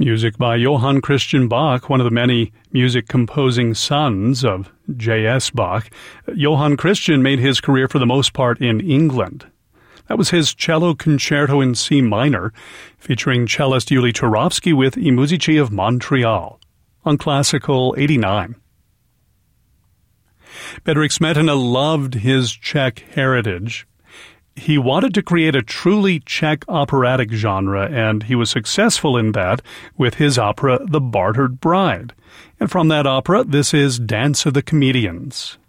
Music by Johann Christian Bach, one of the many music-composing sons of J.S. Bach. Johann Christian made his career for the most part in England. That was his cello concerto in C minor, featuring cellist Yuli Turovsky with I Musici of Montreal, on Classical 89. Bedřich Smetana loved his Czech heritage. He wanted to create a truly Czech operatic genre, and he was successful in that with his opera The Bartered Bride. And from that opera, this is Dance of the Comedians.